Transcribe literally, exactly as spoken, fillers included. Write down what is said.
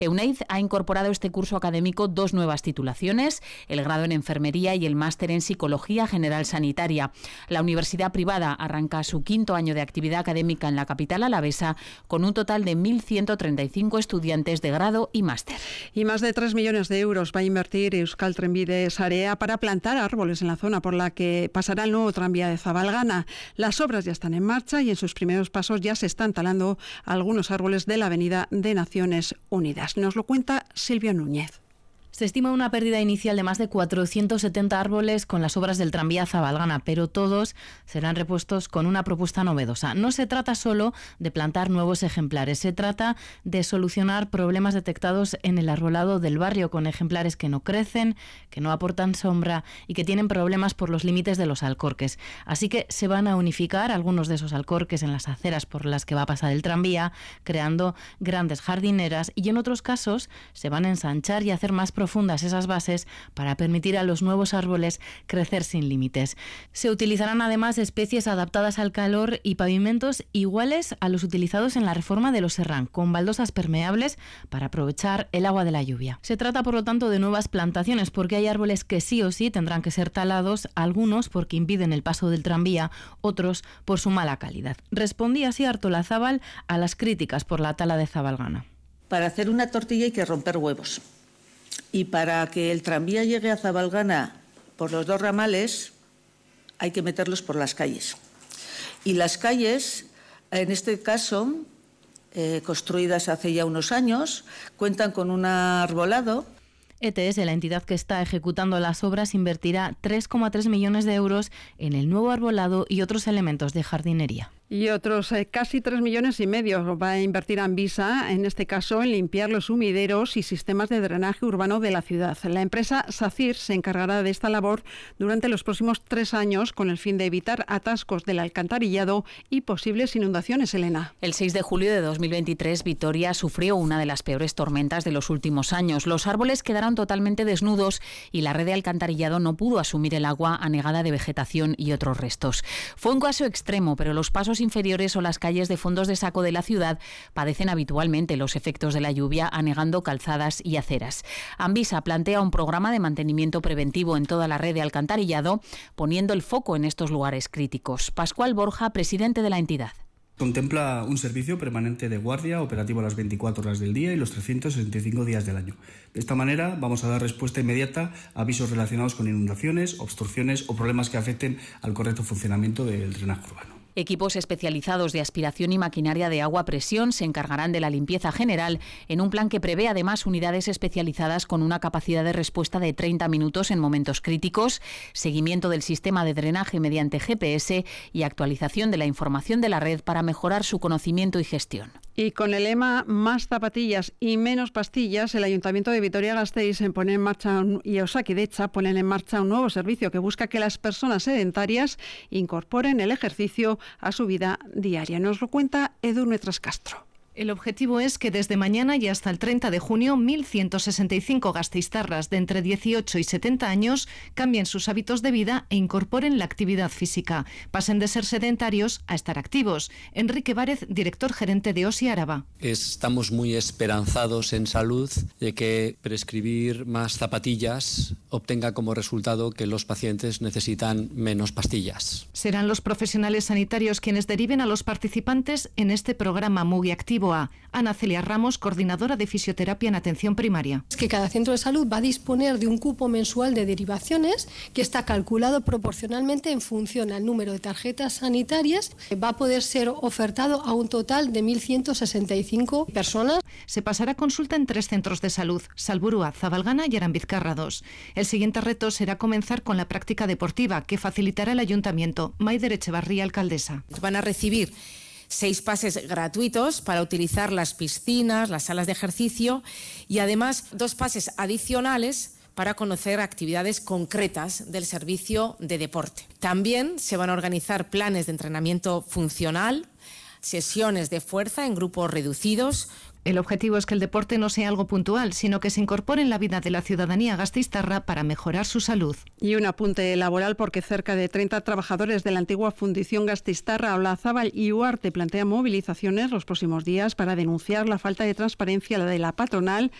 EUNAID ha incorporado este curso académico dos nuevas titulaciones, el grado en Enfermería y el máster en Psicología General Sanitaria. La universidad privada arranca su quinto año de actividad académica en la capital alavesa con un total de mil ciento treinta y cinco estudiantes de grado y máster. Y más de tres millones de euros va a invertir Euskal Trenbide Sarea para plantar árboles en la zona por la que pasará el nuevo tranvía de Zabalgana. Las obras ya están en marcha y en sus primeros pasos ya se están talando algunos árboles de la Avenida de Naciones Unidas. Nos lo cuenta Silvia Núñez. Se estima una pérdida inicial de más de cuatrocientos setenta árboles con las obras del tranvía Zabalgana, pero todos serán repuestos con una propuesta novedosa. No se trata solo de plantar nuevos ejemplares, se trata de solucionar problemas detectados en el arbolado del barrio con ejemplares que no crecen, que no aportan sombra y que tienen problemas por los límites de los alcorques. Así que se van a unificar algunos de esos alcorques en las aceras por las que va a pasar el tranvía, creando grandes jardineras, y en otros casos se van a ensanchar y hacer más profundas esas bases para permitir a los nuevos árboles crecer sin límites. Se utilizarán además especies adaptadas al calor y pavimentos iguales a los utilizados en la reforma de los Serrán, con baldosas permeables para aprovechar el agua de la lluvia. Se trata, por lo tanto, de nuevas plantaciones porque hay árboles que sí o sí tendrán que ser talados, algunos porque impiden el paso del tranvía, otros por su mala calidad. Respondía así Artolazabal a las críticas por la tala de Zabalgana. Para hacer una tortilla hay que romper huevos. Y para que el tranvía llegue a Zabalgana por los dos ramales hay que meterlos por las calles. Y las calles, en este caso, eh, construidas hace ya unos años, cuentan con un arbolado. E T S, la entidad que está ejecutando las obras, invertirá tres coma tres millones de euros en el nuevo arbolado y otros elementos de jardinería. Y otros eh, casi tres millones y medio va a invertir Anvisa, en este caso en limpiar los sumideros y sistemas de drenaje urbano de la ciudad. La empresa SACIR se encargará de esta labor durante los próximos tres años con el fin de evitar atascos del alcantarillado y posibles inundaciones, Elena. El seis de julio de dos mil veintitrés, Vitoria sufrió una de las peores tormentas de los últimos años. Los árboles quedaron totalmente desnudos y la red de alcantarillado no pudo asumir el agua anegada de vegetación y otros restos. Fue un caso extremo, pero los pasos inferiores o las calles de fondos de saco de la ciudad padecen habitualmente los efectos de la lluvia anegando calzadas y aceras. Anvisa plantea un programa de mantenimiento preventivo en toda la red de alcantarillado, poniendo el foco en estos lugares críticos. Pascual Borja, presidente de la entidad. Contempla un servicio permanente de guardia operativo a las veinticuatro horas del día y los trescientos sesenta y cinco días del año. De esta manera vamos a dar respuesta inmediata a avisos relacionados con inundaciones, obstrucciones o problemas que afecten al correcto funcionamiento del drenaje urbano. Equipos especializados de aspiración y maquinaria de agua a presión se encargarán de la limpieza general en un plan que prevé además unidades especializadas con una capacidad de respuesta de treinta minutos en momentos críticos, seguimiento del sistema de drenaje mediante G P S y actualización de la información de la red para mejorar su conocimiento y gestión. Y con el lema Más zapatillas y menos pastillas, el Ayuntamiento de Vitoria-Gasteiz pone en marcha un, y Osakidecha ponen en marcha un nuevo servicio que busca que las personas sedentarias incorporen el ejercicio a su vida diaria. Nos lo cuenta Edurne Trascastro. El objetivo es que desde mañana y hasta el treinta de junio mil ciento sesenta y cinco gasteiztarras de entre dieciocho y setenta años cambien sus hábitos de vida e incorporen la actividad física. Pasen de ser sedentarios a estar activos. Enrique Várez, director gerente de Osi Araba. Estamos muy esperanzados en salud de que prescribir más zapatillas obtenga como resultado que los pacientes necesitan menos pastillas. Serán los profesionales sanitarios quienes deriven a los participantes en este programa Mugi Activo. A Ana Celia Ramos, coordinadora de fisioterapia en atención primaria. Es que cada centro de salud va a disponer de un cupo mensual de derivaciones que está calculado proporcionalmente en función al número de tarjetas sanitarias. Va a poder ser ofertado a un total de mil ciento sesenta y cinco personas. Se pasará consulta en tres centros de salud, Salburua, Zabalgana y Arambizkarra dos. El siguiente reto será comenzar con la práctica deportiva que facilitará el ayuntamiento. Maider Echevarría, alcaldesa. Van a recibir seis pases gratuitos para utilizar las piscinas, las salas de ejercicio y además dos pases adicionales para conocer actividades concretas del servicio de deporte. También se van a organizar planes de entrenamiento funcional, sesiones de fuerza en grupos reducidos, El objetivo es que el deporte no sea algo puntual, sino que se incorpore en la vida de la ciudadanía gasteiztarra para mejorar su salud. Y un apunte laboral, porque cerca de treinta trabajadores de la antigua Fundición Gasteiztarra Olazábal y Uarte plantean movilizaciones los próximos días para denunciar la falta de transparencia de la patronal